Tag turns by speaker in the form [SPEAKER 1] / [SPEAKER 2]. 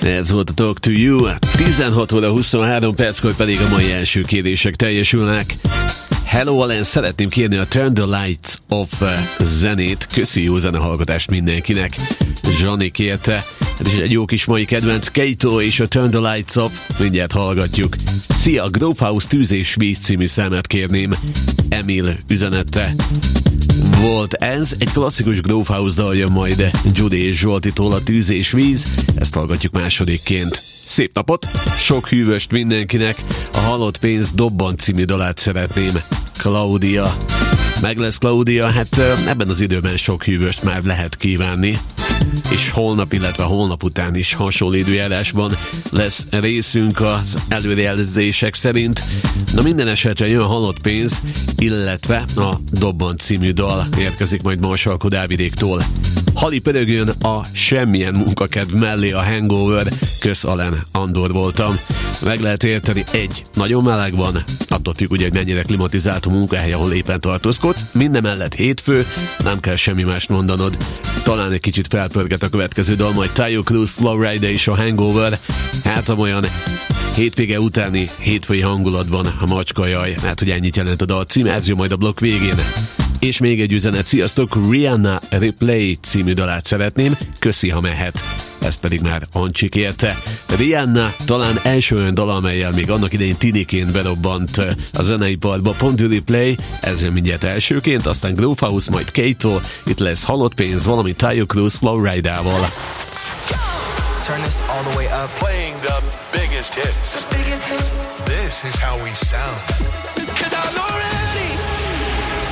[SPEAKER 1] Ez volt a Talk to You. 16 óra 23 perckor pedig a mai első kérések teljesülnek. Hello Alen, szeretném kérni a Turn the Lights Off zenét. Köszi, jó zenehallgatást mindenkinek. Zsani kérte. És egy jó kis mai kedvenc, Kato és a Turn the Lights Off. Mindjárt hallgatjuk. Szia, Grovehouse Tűz és Víz című számát kérném. Emil üzenete volt ez. Egy klasszikus Grovehouse dal jön majd Judy és Zsoltitól, a Tűz és Víz. Ezt hallgatjuk másodikként. Szép napot, sok hűvöst mindenkinek. A Halott pénz Dobban című dalát szeretném. Claudia. Meg lesz Claudia, hát ebben az időben sok hűvöst már lehet kívánni. És holnap, illetve holnap után is hasonló időjárásban lesz részünk az előrejelzések szerint. Na minden esetre jön a Halott pénz, illetve a Dobban című dal érkezik majd Marsalko Dávidéktól. Hali pörögjön a Semmilyen munkakedv mellé a Hangover. Kösz Alen, Andor voltam. Meg lehet érteni, egy, nagyon meleg van, attól függ ugye, hogy mennyire klimatizált a munkahely, ahol éppen tartózkodsz. Mindemellett hétfő, nem kell semmi mást mondanod. Talán egy kicsit felpörget a következő dal, majd Tayo Cruz, Flowrider és a Hangover. Hát olyan hétvége utáni hétfői hangulatban a macskajaj, mert hogy ennyit jelent a dal cím, ez jön majd a blokk végén. És még egy üzenet, sziasztok, Rihanna Replay című dalát szeretném, köszi, ha mehet. Ezt pedig már Ancsik érte. Rihanna talán első olyan dal, amellyel még annak idején tiniként berobbant a zeneiparba. Pont Replay, ez jön mindjárt elsőként, aztán Grovehouse, majd Kato, itt lesz Halott pénz, valami Tayo Cruz Flowrider-val.
[SPEAKER 2] Turn this all the way up.
[SPEAKER 3] Playing the biggest hits.
[SPEAKER 2] The biggest hits.
[SPEAKER 3] This is how we sound. 'Cause I know it.